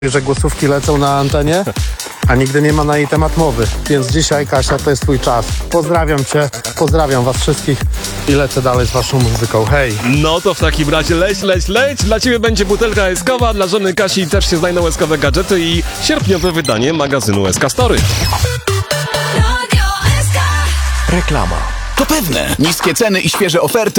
że głosówki lecą na antenie, a nigdy nie ma na jej temat mowy. Więc dzisiaj, Kasia, to jest twój czas. Pozdrawiam cię, pozdrawiam was wszystkich i lecę dalej z waszą muzyką. Hej! No to w takim razie leć. Dla ciebie będzie butelka eskowa, dla żony Kasi też się znajdą eskowe gadżety i sierpniowe wydanie magazynu SK Story. Reklama. To pewne. Niskie ceny i świeże oferty